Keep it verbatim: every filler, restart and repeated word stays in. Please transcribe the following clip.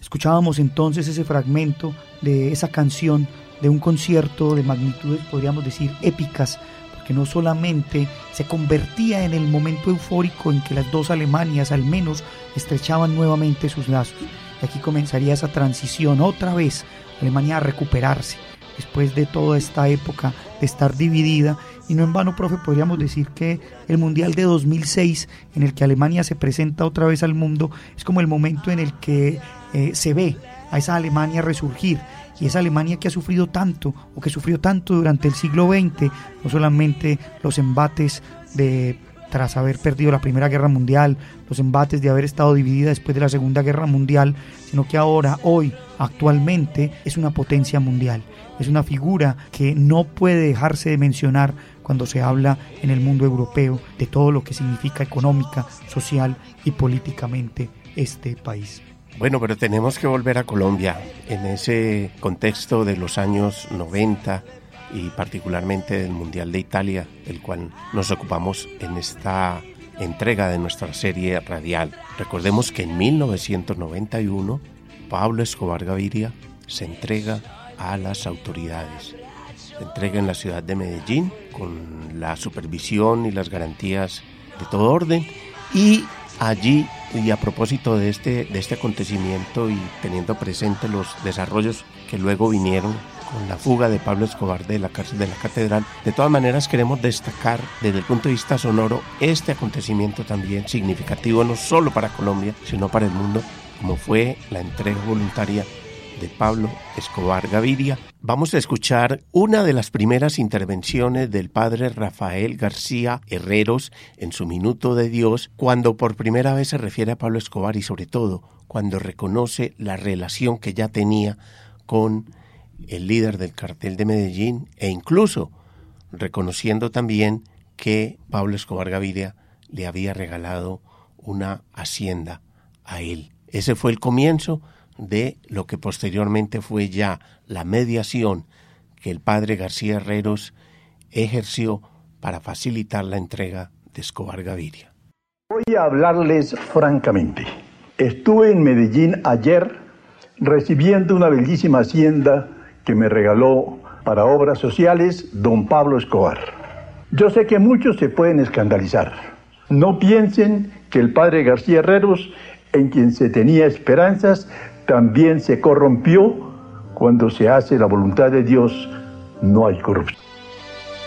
Escuchábamos entonces ese fragmento de esa canción de un concierto de magnitudes, podríamos decir, épicas, porque no solamente se convertía en el momento eufórico en que las dos Alemanias al menos estrechaban nuevamente sus lazos. Y aquí comenzaría esa transición otra vez, Alemania a recuperarse después de toda esta época de estar dividida. Y no en vano, profe, podríamos decir que el Mundial de dos mil seis, en el que Alemania se presenta otra vez al mundo, es como el momento en el que eh, se ve a esa Alemania resurgir, y esa Alemania que ha sufrido tanto, o que sufrió tanto durante el siglo veinte, no solamente los embates de tras haber perdido la Primera Guerra Mundial, los embates de haber estado dividida después de la Segunda Guerra Mundial, sino que ahora, hoy, actualmente, es una potencia mundial, es una figura que no puede dejarse de mencionar cuando se habla en el mundo europeo de todo lo que significa económica, social y políticamente este país. Bueno, pero tenemos que volver a Colombia en ese contexto de los años noventa y particularmente del Mundial de Italia, del cual nos ocupamos en esta entrega de nuestra serie radial. Recordemos que en mil novecientos noventa y uno Pablo Escobar Gaviria se entrega a las autoridades. Se entrega en la ciudad de Medellín con la supervisión y las garantías de todo orden, y allí, y a propósito de este, de este acontecimiento y teniendo presente los desarrollos que luego vinieron con la fuga de Pablo Escobar de la cárcel de la Catedral, de todas maneras queremos destacar desde el punto de vista sonoro este acontecimiento también significativo, no solo para Colombia, sino para el mundo, como fue la entrega voluntaria de Pablo Escobar Gaviria. Vamos a escuchar una de las primeras intervenciones del padre Rafael García Herreros en su Minuto de Dios, cuando por primera vez se refiere a Pablo Escobar y sobre todo cuando reconoce la relación que ya tenía con el líder del cartel de Medellín, e incluso reconociendo también que Pablo Escobar Gaviria le había regalado una hacienda a él. Ese fue el comienzo de lo que posteriormente fue ya la mediación que el padre García Herreros ejerció para facilitar la entrega de Escobar Gaviria. Voy a hablarles francamente. Estuve en Medellín ayer recibiendo una bellísima hacienda que me regaló para obras sociales don Pablo Escobar. Yo sé que muchos se pueden escandalizar. No piensen que el padre García Herreros, en quien se tenía esperanzas, también se corrompió. Cuando se hace la voluntad de Dios, no hay corrupción.